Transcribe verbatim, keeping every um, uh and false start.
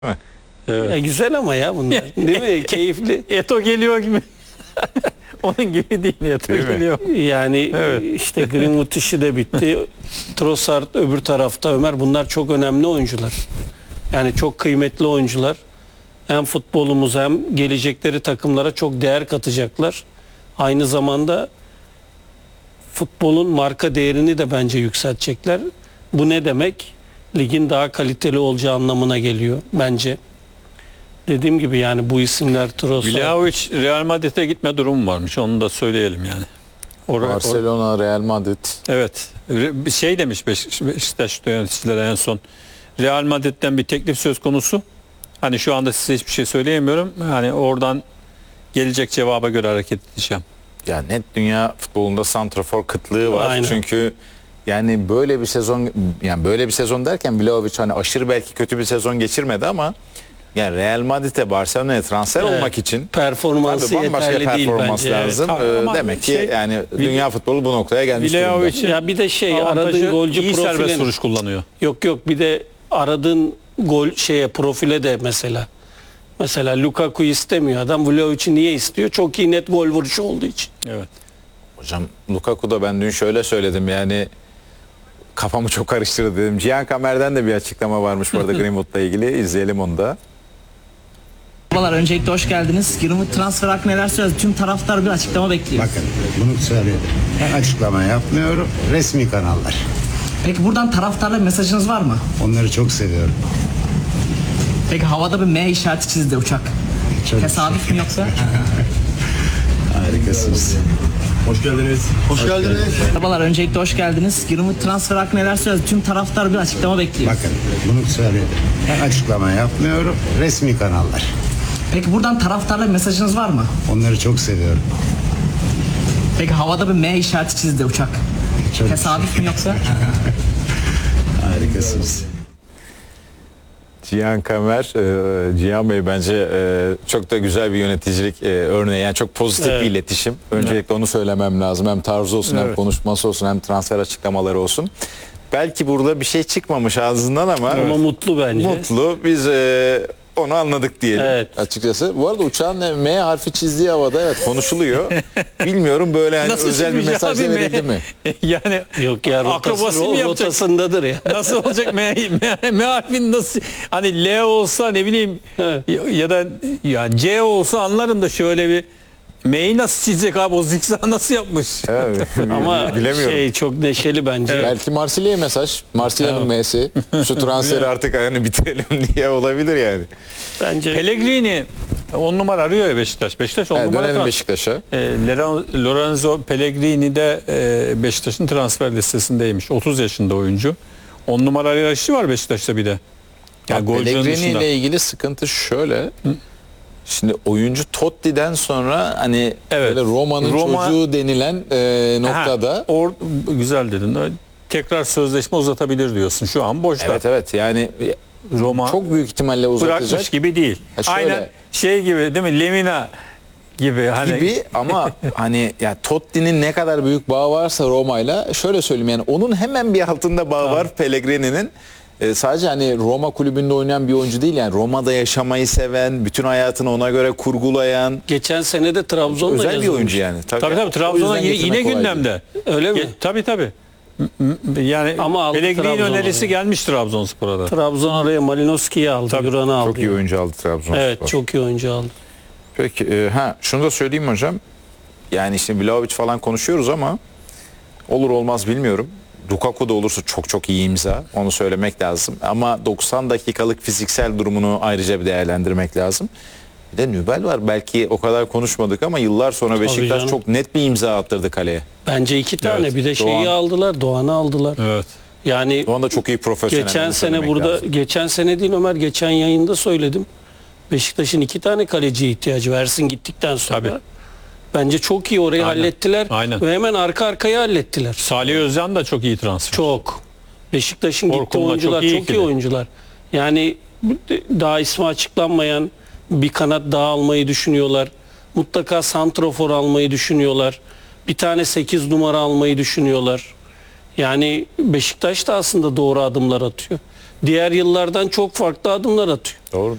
Evet. Ya güzel ama ya bunlar. Değil mi? Keyifli. Eto geliyor gibi. Onun gibi değil. Eto Değil mi? geliyor. Yani Evet. işte Greenwood işi de bitti. Trossard öbür tarafta Ömer. Bunlar çok önemli oyuncular. Yani çok kıymetli oyuncular. Hem futbolumuza hem gelecekleri takımlara çok değer katacaklar. Aynı zamanda futbolun marka değerini de bence yükseltecekler. Bu ne demek? Ligin daha kaliteli olacağı anlamına geliyor bence. Dediğim gibi yani bu isimler Trossard. Vlahovic Real Madrid'e gitme durumu varmış. Onu da söyleyelim yani. Oraya, or- Barcelona, Real Madrid. evet. Re- Bir şey demiş Beş- Beşiktaş yöneticilere en son. Real Madrid'den bir teklif söz konusu. Hani şu anda size hiçbir şey söyleyemiyorum. Hani oradan gelecek cevaba göre hareket edeceğim. Ya net dünya futbolunda santrafor kıtlığı var. Aynen. Çünkü yani böyle bir sezon, yani böyle bir sezon derken Vlahovic hani aşırı belki kötü bir sezon geçirmedi ama yani Real Madrid'e, Barcelona'ya transfer Evet. olmak için Performansı tabii bambaşka yeterli değil performans bence. lazım. Evet. Ee, Ama Demek ki şey- yani dünya futbolu bu noktaya gelmiş durumda. Vlahovic'in Ya bir de şey avantajı aradığın golcü iyi serbest profili. vuruş kullanıyor. Yok yok bir de aradığın gol şeye profile de mesela. Mesela Lukaku istemiyor adam. Vlahovic'i niye istiyor? Çok iyi net gol vuruşu olduğu için. Evet. Hocam Lukaku da ben dün şöyle söyledim yani kafamı çok karıştırdı dedim. Cihan Kamer'den de bir açıklama varmış bu arada Greenwood'la ilgili. İzleyelim onu da. Merhabalar, öncelikle hoş geldiniz. Greenwood transfer hakkında neler söyledi? Tüm taraftar bir açıklama bekliyor. Bakın bunu söyledim. Ben açıklama yapmıyorum. Resmi kanallar. Peki buradan taraftarla mesajınız var mı? Onları çok seviyorum. Peki havada bir M işareti çizdi uçak. Çok Tesadüf mü yoksa? harikasınız. Hoş geldiniz. Hoş geldiniz. Merhabalar, öncelikle hoş geldiniz. Greenwood transfer hakkında neler söyledi? Tüm taraftar bir açıklama bekliyor. Bakın bunu söyledim. Ben açıklama yapmıyorum. Resmi kanallar. Peki buradan taraftarla mesajınız var mı? Onları çok seviyorum. Peki havada bir M işareti çizdi uçak. Çok Tesadüf mü yoksa? harikasınız. Cihan Kamer, e, Cihan Bey bence e, çok da güzel bir yöneticilik e, örneği. Yani çok pozitif Evet. bir iletişim. Öncelikle onu söylemem lazım. Hem tarzı olsun, hem Evet. konuşması olsun, hem transfer açıklamaları olsun. Belki burada bir şey çıkmamış ağzından ama Ama mutlu bence. mutlu. Biz e, onu anladık diyelim Evet. açıkçası. Bu arada uçağın M harfi çizdiği havada evet konuşuluyor. Bilmiyorum böyle hani Nasıl özel bir çizmiş mesaj abi da M? verildi mi? Yani Yok ya rotası, akrobasi mi ro- yapacak? rotasındadır ya. Nasıl olacak M, M, M harfinin nasıl hani L olsa ne bileyim Evet. ya, ya da yani C olsa anlarım da şöyle bir M'yi nasıl çizecek abi, o zikzak nasıl yapmış? Evet, Ama bilemiyorum. şey çok neşeli bence. Belki Marsilya'ya mesaj. Marsilya'nın M'si. Şu transferi artık hani bitirelim diye olabilir yani. Bence Pellegrini on numara arıyor ya Beşiktaş. Beşiktaş on Evet, numara dönelim transfer. Beşiktaş'a. E, Loren- Lorenzo Pellegrini de e, Beşiktaş'ın transfer listesindeymiş. otuz yaşında oyuncu. on numara arayışı var Beşiktaş'ta bir de. Yani golcünün Pellegrini dışında. ile ilgili sıkıntı şöyle. Şimdi oyuncu Totti'den sonra hani Evet. böyle Roma'nın Roma- çocuğu denilen e, noktada. Ha, or, güzel dedin. Tekrar sözleşme uzatabilir diyorsun. Şu an boşta. Evet evet yani Roma çok büyük ihtimalle uzatacak bırakmış gibi değil. Ha, şöyle. Aynen şey gibi değil mi? Lemina gibi. Hani gibi ama hani ya Totti'nin ne kadar büyük bağı varsa Roma'yla şöyle söyleyeyim yani onun hemen bir altında bağı var Pellegrini'nin. Ee, sadece hani Roma kulübünde oynayan bir oyuncu değil yani Roma'da yaşamayı seven, bütün hayatını ona göre kurgulayan geçen sene de Trabzon'da özel bir yazılmış. oyuncu yani. tabii tabii O Trabzon'a yüzden yine, getirmek yine kolay değil. gündemde. Öyle mi? Ge- Tabii tabii. M- m- Yani Ama aldı Pellegrini Trabzon'u önerisi yani. gelmiş Trabzonspor'a da. Trabzon oraya Malinowski'yi aldı. Tabii, Duran'ı aldı. Çok iyi oyuncu aldı Trabzonspor. Evet çok iyi oyuncu aldı. Peki e, ha şunu da söyleyeyim hocam. Yani işte Vlahovic falan konuşuyoruz ama olur olmaz bilmiyorum. Lukaku da olursa çok çok iyi imza. Onu söylemek lazım. Ama doksan dakikalık fiziksel durumunu ayrıca bir değerlendirmek lazım. Bir de Nübel var. Belki o kadar konuşmadık ama yıllar sonra Beşiktaş canım. çok net bir imza attırdı kaleye. Bence iki tane. Evet, Bir de şeyi Doğan. aldılar. Doğan'ı aldılar. Evet. Yani O anda çok iyi profesyonel. geçen bunu sene söylemek burada lazım. geçen sene değil Ömer geçen yayında söyledim. Beşiktaş'ın iki tane kaleciye ihtiyacı versin gittikten sonra. Tabii. Bence çok iyi orayı Aynen, hallettiler. aynen. Ve hemen arka arkaya hallettiler. Salih Özcan da çok iyi transfer. Çok. Beşiktaş'ın gitti Orkun'la oyuncular çok çok iyi iyi, ikili. oyuncular. Yani daha ismi açıklanmayan bir kanat daha almayı düşünüyorlar. Mutlaka santrofor almayı düşünüyorlar. Bir tane sekiz numara almayı düşünüyorlar. Yani Beşiktaş da aslında doğru adımlar atıyor. diğer yıllardan çok farklı adımlar atıyor. Doğru.